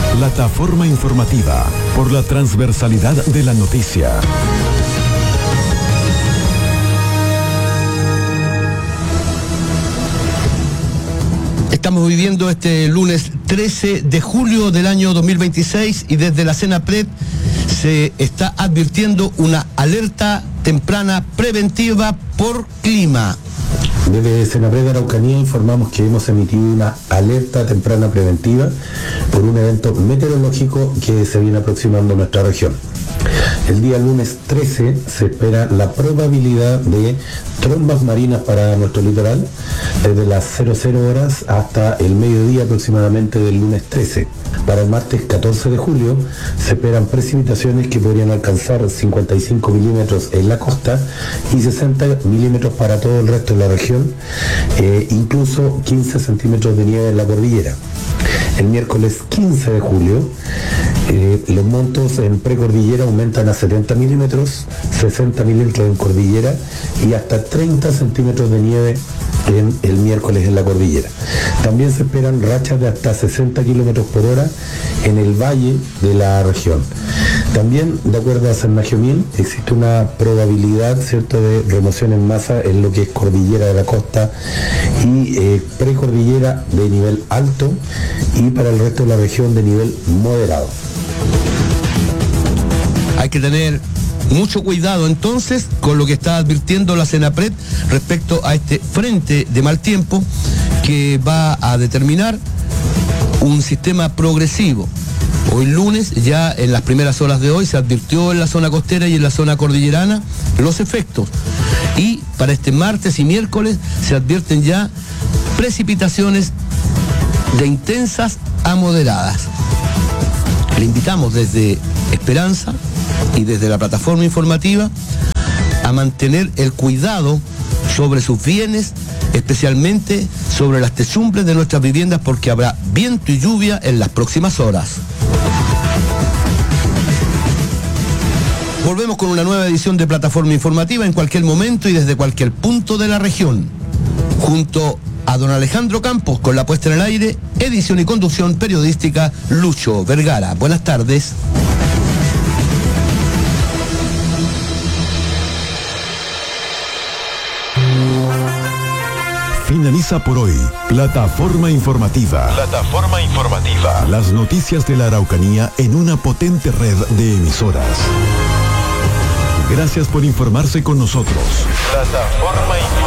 Plataforma informativa por la transversalidad de la noticia. Estamos viviendo este lunes 13 de julio del año 2026 y desde la CENAPRED se está advirtiendo una alerta temprana preventiva por clima. Desde CENAPRED de Araucanía informamos que hemos emitido una alerta temprana preventiva por un evento meteorológico que se viene aproximando a nuestra región. El día lunes 13 se espera la probabilidad de trombas marinas para nuestro litoral desde las 00 horas hasta el mediodía aproximadamente del lunes 13. Para el martes 14 de julio se esperan precipitaciones que podrían alcanzar 55 milímetros en la costa y 60 milímetros para todo el resto de la región, incluso 15 centímetros de nieve en la cordillera. El miércoles 15 de julio los montos en precordillera aumentan a 70 milímetros, 60 milímetros en cordillera y hasta 30 centímetros de nieve en el miércoles en la cordillera. También se esperan rachas de hasta 60 kilómetros por hora en el valle de la región. También, de acuerdo a Cernagiomil, existe una probabilidad, ¿cierto?, de remoción en masa en lo que es cordillera de la costa y precordillera de nivel alto y para el resto de la región de nivel moderado. Hay que tener mucho cuidado entonces con lo que está advirtiendo la CENAPRED respecto a este frente de mal tiempo que va a determinar un sistema progresivo. Hoy lunes, ya en las primeras horas de hoy, se advirtió en la zona costera y en la zona cordillerana los efectos. Y para este martes y miércoles se advierten ya precipitaciones de intensas a moderadas. Le invitamos desde Esperanza y desde la plataforma informativa a mantener el cuidado sobre sus bienes, especialmente sobre las techumbres de nuestras viviendas, porque habrá viento y lluvia en las próximas horas. Volvemos con una nueva edición de Plataforma Informativa en cualquier momento y desde cualquier punto de la región. Junto a don Alejandro Campos con la puesta en el aire, edición y conducción periodística Lucho Vergara. Buenas tardes. Finaliza por hoy Plataforma Informativa. Plataforma Informativa. Las noticias de la Araucanía en una potente red de emisoras. Gracias por informarse con nosotros. Plataforma Informativa.